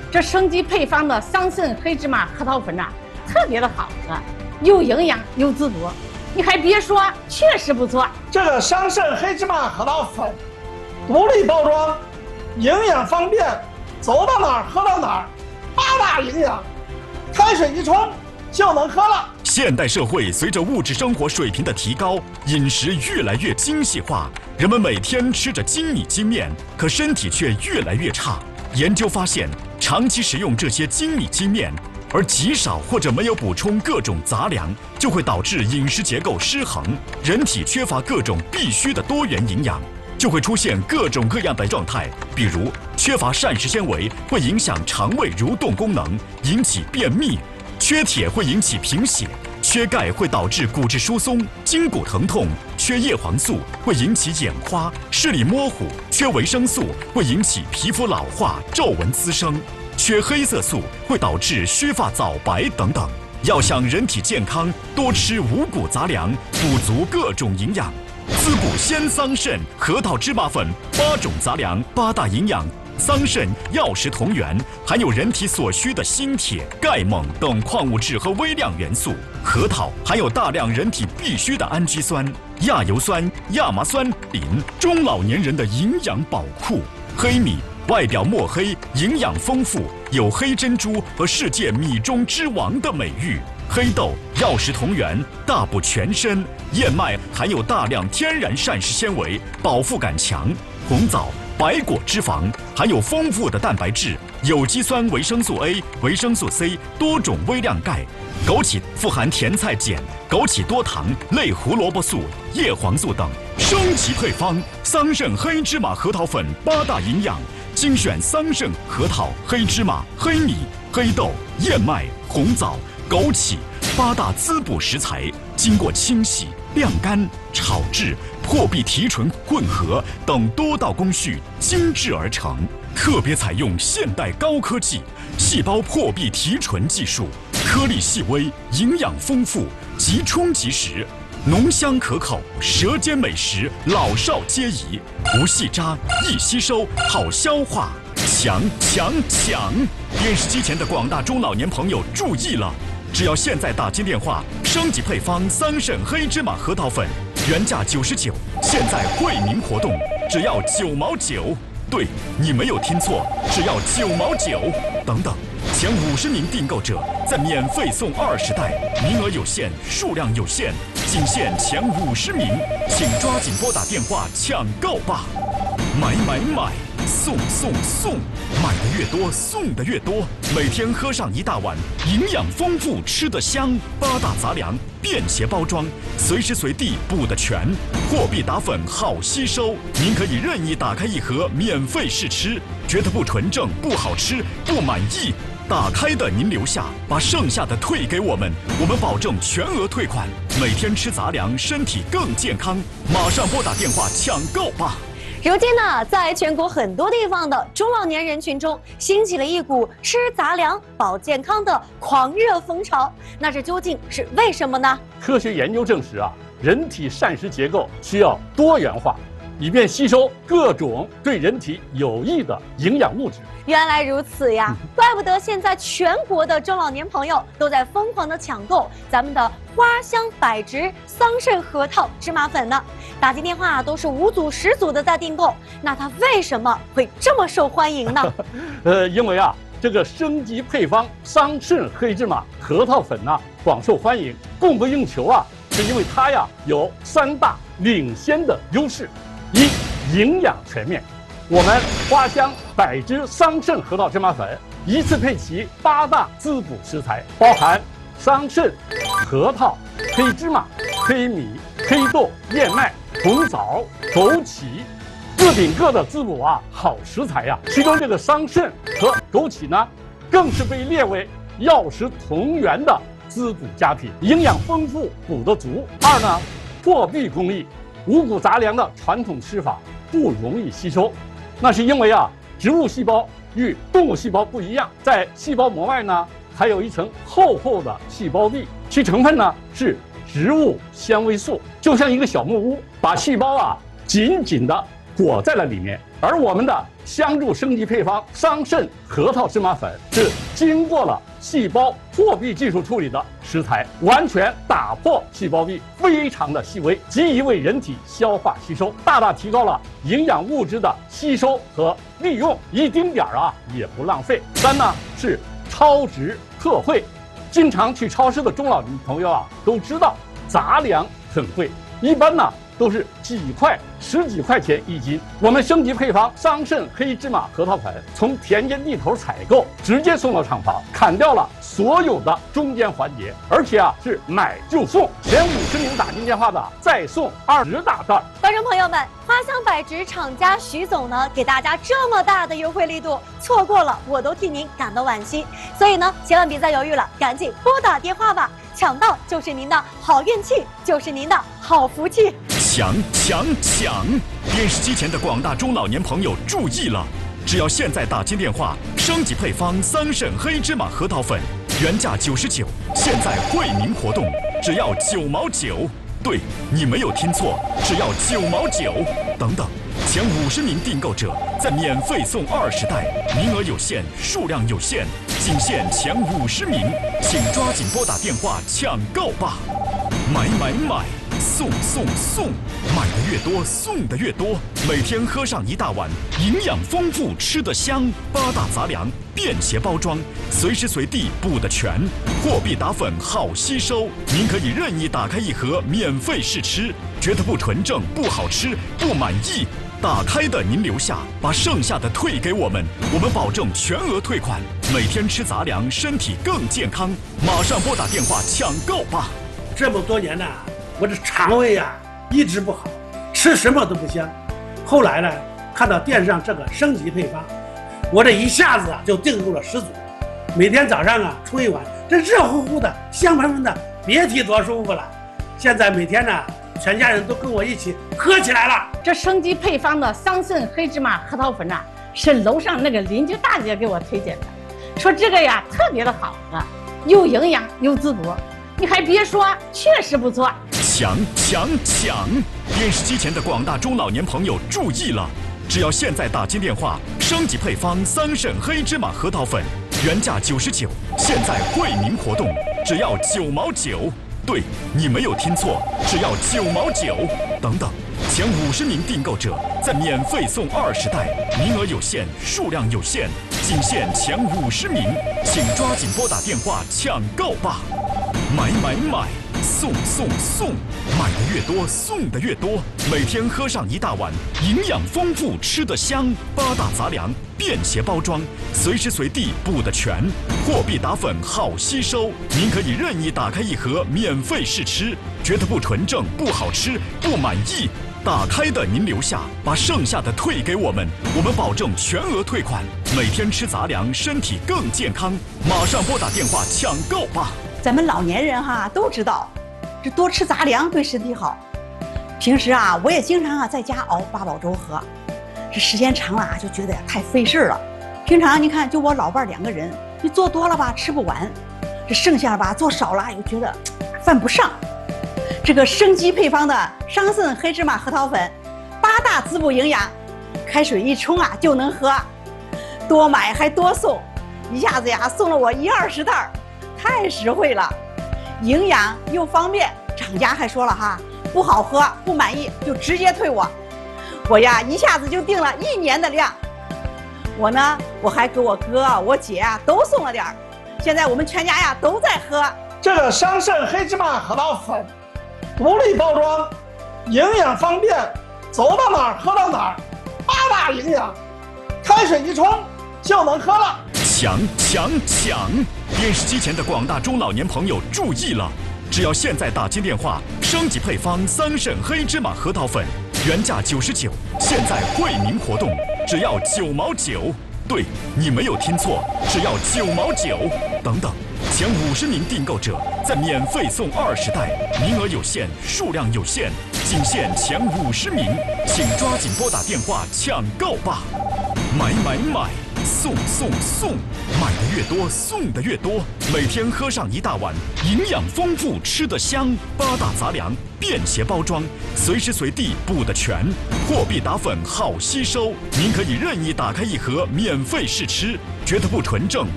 这升级配方的桑葚黑芝麻核桃粉呐，特别的好喝，又营养又滋补。你还别说，确实不错。 这个桑葚黑芝麻核桃粉，独立包装，营养方便，走到哪儿喝到哪儿，8大营养，开水一冲就能喝了。 现代社会随着物质生活水平的提高，饮食越来越精细化，人们每天吃着精米精面，可身体却越来越差。研究发现，长期食用这些精米精面，而极少或者没有补充各种杂粮，就会导致饮食结构失衡，人体缺乏各种必需的多元营养，就会出现各种各样的状态。比如缺乏膳食纤维会影响肠胃蠕动功能，引起便秘；缺铁会引起贫血；缺钙会导致骨质疏松、筋骨疼痛；缺叶黄素会引起眼花、视力模糊；缺维生素会引起皮肤老化、皱纹滋生；缺黑色素会导致须发早白等等。要想人体健康，多吃五谷杂粮，补足各种营养。滋补鲜桑葚核桃芝麻粉，8种杂粮，8大营养。桑葚药食同源，含有人体所需的锌、铁、钙、锰等矿物质和微量元素。核桃含有大量人体必需的氨基酸、亚油酸、亚麻酸，磷，中老年人的营养宝库。黑米外表墨黑，营养丰富，有黑珍珠和世界米中之王的美誉。黑豆药食同源，大补全身。燕麦含有大量天然膳食纤维，饱腹感强。红枣白果脂肪含有丰富的蛋白质、有机酸、维生素 A、维生素 C、多种微量钙。枸杞富含甜菜碱、枸杞多糖、类胡萝卜素、叶黄素等。升级配方：桑葚黑芝麻核桃粉，8大营养，精选桑葚、核桃、黑芝麻、黑米、黑豆、燕麦、红枣、枸杞8大滋补食材，经过清洗、晾干、炒制、破壁提纯混合等多道工序精制而成，特别采用现代高科技细胞破壁提纯技术，颗粒细微，营养丰富，即冲即食，浓香可口，舌尖美食，老少皆宜，无细渣，易吸收，好消化，强！电视机前的广大中老年朋友注意了！只要现在打进电话，升级配方桑葚黑芝麻核桃粉，原价99，现在惠民活动，只要9毛9。对，你没有听错，只要9毛9。等等，前50名订购者再免费送20袋，名额有限，数量有限，仅限前50名，请抓紧拨打电话抢购吧！买！送！买的越多，送的越多。每天喝上1大碗，营养丰富，吃得香。8大杂粮，便携包装，随时随地补得全。破壁打粉好吸收，您可以任意打开1盒免费试吃。觉得不纯正、不好吃、不满意，打开的您留下，把剩下的退给我们，我们保证全额退款。每天吃杂粮，身体更健康。马上拨打电话抢购吧！ 如今呢，在全国很多地方的中老年人群中，兴起了一股吃杂粮保健康的狂热风潮。那这究竟是为什么呢？ 科学研究证实啊，人体膳食结构需要多元化，以便吸收各种对人体有益的营养物质。 原来如此呀，怪不得现在全国的中老年朋友都在疯狂的抢购咱们的花香百植桑葚核桃芝麻粉呢。打进电话都是5组10组的在订购，那它为什么会这么受欢迎呢？ 因为啊，这个升级配方桑葚黑芝麻核桃粉呢广受欢迎，供不应求啊，是因为它呀有3大领先的优势：一、营养全面。我们花香百植桑葚核桃芝麻粉一次配齐8大滋补食材，包含桑葚、核桃、黑芝麻、黑米、黑豆、燕麦、红枣、枸杞，各顶各的滋补啊好食材呀。其中这个桑葚和枸杞呢，更是被列为药食同源的滋补佳品，营养丰富，补得足。2呢，破壁工艺，五谷杂粮的传统吃法不容易吸收。那是因为啊，植物细胞与动物细胞不一样，在细胞膜外呢，还有一层厚厚的细胞壁，其成分呢是植物纤维素，就像一个小木屋，把细胞啊紧紧地裹在了里面。 而我们的香助升级配方桑葚核桃芝麻粉是经过了细胞破壁技术处理的食材，完全打破细胞壁，非常的细微，极易为人体消化吸收，大大提高了营养物质的吸收和利用，一丁点儿也不浪费。3呢是超值特惠，经常去超市的中老年朋友都知道杂粮很贵，一般呢都是几块、10几块钱一斤。我们升级配方桑葚黑芝麻核桃粉，从田间地头采购，直接送到厂房，砍掉了所有的中间环节，而且是买就送，前50名打进电话的再送20大袋。 观众朋友们，花香百植厂家徐总呢给大家这么大的优惠力度，错过了我都替您感到惋惜。所以呢，千万别再犹豫了，赶紧拨打电话吧，抢到就是您的好运气，就是您的好福气。 抢！电视机前的广大中老年朋友注意了，只要现在打进电话，升级配方桑葚黑芝麻核桃粉，原价99，现在惠民活动，只要9毛9。对，你没有听错，只要9毛9。等等，前50名订购者再免费送20袋，名额有限，数量有限，仅限前50名，请抓紧拨打电话抢购吧！买！送！买的越多，送的越多。每天喝上1大碗，营养丰富，吃得香。8大杂粮，便携包装，随时随地补得全。货币打粉好吸收，您可以任意打开1盒免费试吃，觉得不纯正、不好吃、不满意，打开的您留下，把剩下的退给我们，我们保证全额退款。每天吃杂粮，身体更健康。马上拨打电话抢购吧！ 这么多年呢，我这肠胃一直不好，吃什么都不香。后来呢，看到电视上这个升级配方，我这一下子就订购了10组。每天早上冲1碗，这热乎乎的、香喷喷的，别提多舒服了。现在每天呢，全家人都跟我一起喝起来了。 这升级配方的桑葚黑芝麻核桃粉是楼上那个邻居大姐给我推荐的，说这个特别的好喝，又营养又滋补。你还别说，确实不错。 抢！电视机前的广大中老年朋友注意了，只要现在打进电话，升级配方桑葚黑芝麻核桃粉，原价99，现在惠民活动，只要9毛9。对，你没有听错，只要9毛9。等等，前50名订购者再免费送20袋，名额有限，数量有限，仅限前50名，请抓紧拨打电话抢购吧！买！送！买的越多，送的越多。每天喝上1大碗，营养丰富，吃得香。8大杂粮，便携包装，随时随地补得全。货币打粉好吸收，您可以任意打开1盒免费试吃，觉得不纯正、不好吃、不满意，打开的您留下，把剩下的退给我们，我们保证全额退款。每天吃杂粮，身体更健康。马上拨打电话抢购吧！ 咱们老年人都知道，这多吃杂粮对身体好。平时我也经常在家熬八宝粥喝，这时间长了就觉得太费事了。平常你看，就我老伴2个人，你做多了吃不完，这剩下做少了又觉得犯不上。这个升级配方的桑葚黑芝麻核桃粉，8大滋补营养，开水一冲就能喝，多买还多送，一下子送了我20袋。太实惠了，营养又方便，厂家还说了不好喝不满意就直接退我。我一下子就订了1年的量。我还给我哥我姐都送了点儿，现在我们全家都在喝。 这个桑葚黑芝麻核桃粉，独立包装，营养方便，走到哪儿喝到哪儿，8大营养，开水一冲就能喝了。 抢！电视机前的广大中老年朋友注意了，只要现在打进电话，升级配方桑葚黑芝麻核桃粉，原价99，现在惠民活动，只要9毛9。对，你没有听错，只要9毛9。等等，前50名订购者再免费送20袋，名额有限，数量有限，仅限前50名，请抓紧拨打电话抢购吧！买！ 送！买的越多，送的越多。每天喝上一大碗，营养丰富，吃得香。8大杂粮，便携包装，随时随地补得全。货币打粉好吸收，您可以任意打开一盒免费试吃，觉得不纯正